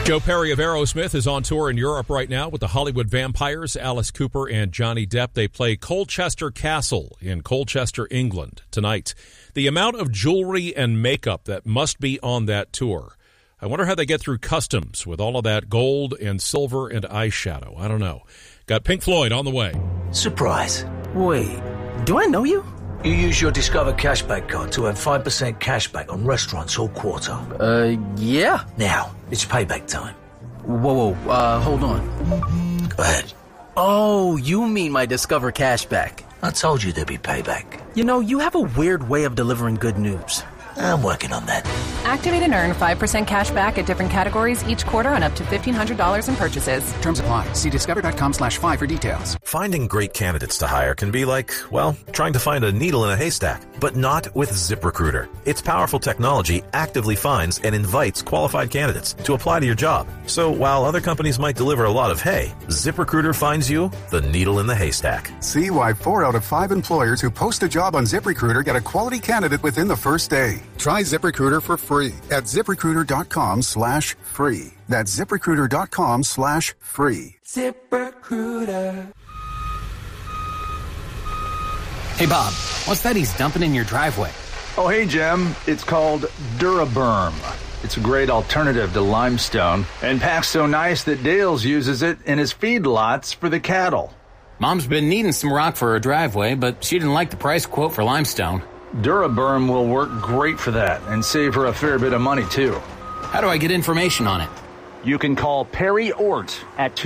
Joe Perry of Aerosmith is on tour in Europe right now with the Hollywood Vampires, Alice Cooper and Johnny Depp. They play Colchester Castle in Colchester, England tonight. The amount of jewelry and makeup that must be on that tour. I wonder how they get through customs with all of that gold and silver and eyeshadow. I don't know. Got Pink Floyd on the way. Surprise. Wait, do I know you? You use your Discover Cashback card to earn 5% cashback on restaurants all quarter. Yeah. Now, it's payback time. Whoa, hold on. Go ahead. Oh, you mean my Discover Cashback. I told you there'd be payback. You know, you have a weird way of delivering good news. I'm working on that. Activate and earn 5% cash back at different categories each quarter on up to $1,500 in purchases. Terms apply. See discover.com/5 for details. Finding great candidates to hire can be like, well, trying to find a needle in a haystack, but not with ZipRecruiter. Its powerful technology actively finds and invites qualified candidates to apply to your job. So while other companies might deliver a lot of hay, ZipRecruiter finds you the needle in the haystack. See why 4 out of 5 employers who post a job on ZipRecruiter get a quality candidate within the first day. Try ZipRecruiter for free at ZipRecruiter.com/free. That's ZipRecruiter.com/free. ZipRecruiter. Hey, Bob, what's that he's dumping in your driveway? Oh, hey, Jim. It's called Duraberm. It's a great alternative to limestone and packs so nice that Dales uses it in his feedlots for the cattle. Mom's been needing some rock for her driveway, but she didn't like the price quote for limestone. Duraberm will work great for that and save her a fair bit of money, too. How do I get information on it? You can call Perry Ort at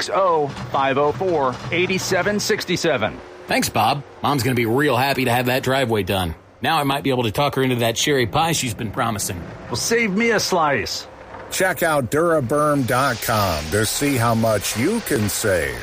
260-504-8767. Thanks, Bob. Mom's going to be real happy to have that driveway done. Now I might be able to talk her into that cherry pie she's been promising. Well, save me a slice. Check out Duraberm.com to see how much you can save.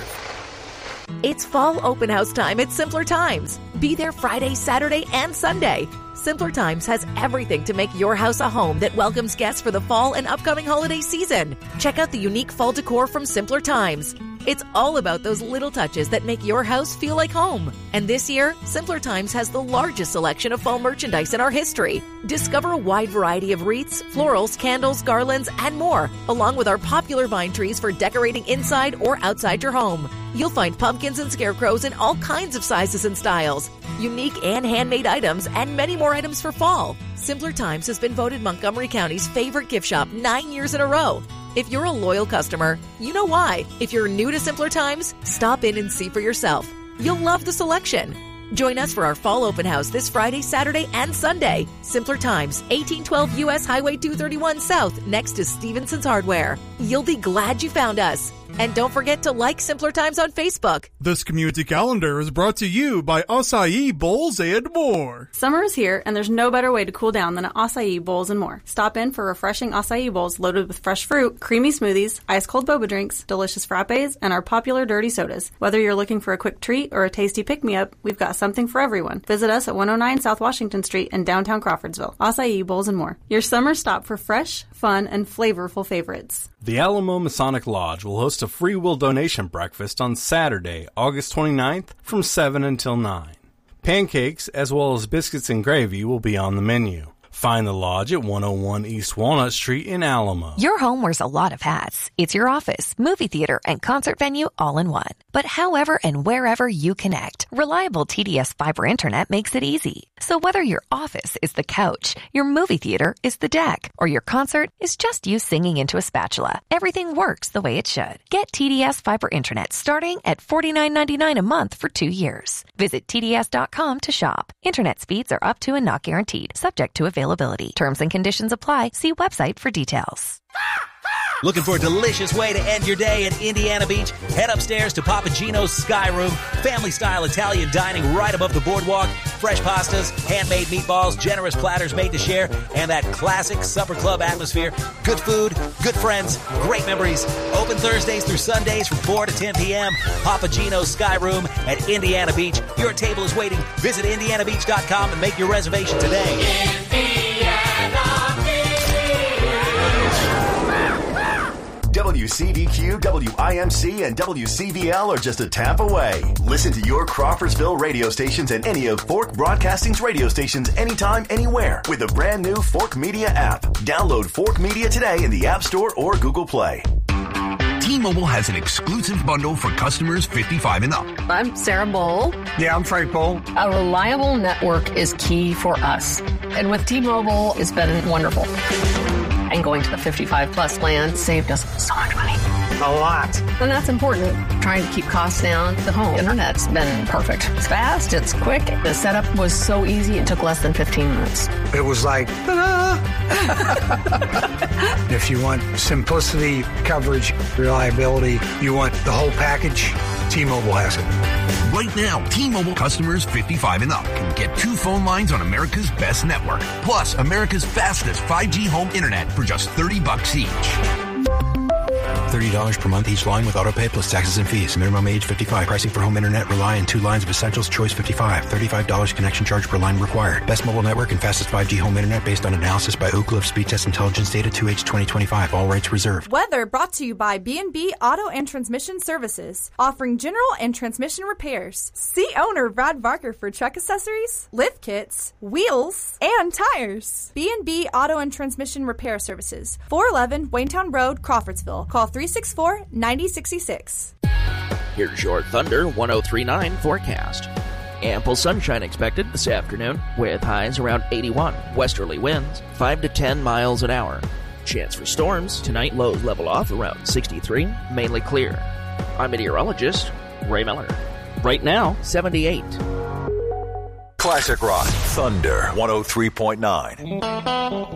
It's fall open house time at Simpler Times. Be there Friday, Saturday, and Sunday. Simpler Times has everything to make your house a home that welcomes guests for the fall and upcoming holiday season. Check out the unique fall decor from Simpler Times. It's all about those little touches that make your house feel like home. And this year, Simpler Times has the largest selection of fall merchandise in our history. Discover a wide variety of wreaths, florals, candles, garlands, and more, along with our popular vine trees for decorating inside or outside your home. You'll find pumpkins and scarecrows in all kinds of sizes and styles, unique and handmade items, and many more items for fall. Simpler Times has been voted Montgomery County's favorite gift shop 9 years in a row. If you're a loyal customer, you know why. If you're new to Simpler Times, stop in and see for yourself. You'll love the selection. Join us for our fall open house this Friday, Saturday, and Sunday. Simpler Times, 1812 U.S. Highway 231 South, next to Stevenson's Hardware. You'll be glad you found us. And don't forget to like Simpler Times on Facebook. This community calendar is brought to you by Acai Bowls and More. Summer is here, and there's no better way to cool down than at Acai Bowls and More. Stop in for refreshing acai bowls loaded with fresh fruit, creamy smoothies, ice-cold boba drinks, delicious frappes, and our popular dirty sodas. Whether you're looking for a quick treat or a tasty pick-me-up, we've got something for everyone. Visit us at 109 South Washington Street in downtown Crawfordsville. Acai Bowls and More. Your summer stop for fresh, fun, and flavorful favorites. The Alamo Masonic Lodge will host a free will donation breakfast on Saturday, August 29th from 7 until 9. Pancakes as well as biscuits and gravy will be on the menu. Find the lodge at 101 East Walnut Street in Alamo. Your home wears a lot of hats. It's your office, movie theater, and concert venue all in one. But however and wherever you connect, reliable TDS fiber internet makes it easy. So whether your office is the couch, your movie theater is the deck, or your concert is just you singing into a spatula, everything works the way it should. Get TDS fiber internet starting at $49.99 a month for 2 years. Visit TDS.com to shop. Internet speeds are up to and not guaranteed, subject to availability. Terms and conditions apply. See website for details. Looking for a delicious way to end your day at Indiana Beach? Head upstairs to Papa Gino's Sky Room. Family-style Italian dining right above the boardwalk. Fresh pastas, handmade meatballs, generous platters made to share, and that classic supper club atmosphere. Good food, good friends, great memories. Open Thursdays through Sundays from 4 to 10 p.m. Papa Gino's Sky Room at Indiana Beach. Your table is waiting. Visit IndianaBeach.com and make your reservation today. WORD WCDQ, WIMC, and WCVL are just a tap away. Listen to your Crawfordsville radio stations and any of Fork Broadcasting's radio stations anytime, anywhere with the brand new Fork Media app. Download Fork Media today in the App Store or Google Play. T-Mobile has an exclusive bundle for customers 55 and up. I'm Sarah Bowl. Yeah, I'm Frank Bowl. A reliable network is key for us. And with T-Mobile, it's been wonderful. And going to the 55 plus plan saved us so much money. A lot. And that's important. Trying to keep costs down. The home internet's been perfect. It's fast, it's quick. The setup was so easy, it took less than 15 minutes. It was like, ta-da! If you want simplicity, coverage, reliability, you want the whole package, T-Mobile has it. Right now, T-Mobile customers 55 and up can get 2 phone lines on America's best network, plus America's fastest 5G home internet for just $30 each. $30 per month each line with autopay plus taxes and fees. Minimum age 55. Pricing for home internet rely on 2 lines of essentials. Choice 55. $35 connection charge per line required. Best mobile network and fastest 5G home internet based on analysis by Ookla of Speed Test Intelligence data 2H 2025. All rights reserved. Weather brought to you by B&B Auto and Transmission Services, offering general and transmission repairs. See owner Brad Barker for truck accessories, lift kits, wheels, and tires. B&B Auto and Transmission Repair Services, 411 Waynetown Road, Crawfordsville. Call 364-9066. Here's your Thunder 1039 forecast. Ample sunshine expected this afternoon, with highs around 81. Westerly winds 5 to 10 miles an hour. Chance for storms tonight, lows level off around 63, mainly clear. I'm meteorologist Ray Miller. Right now, 78. Classic Rock Thunder 103.9.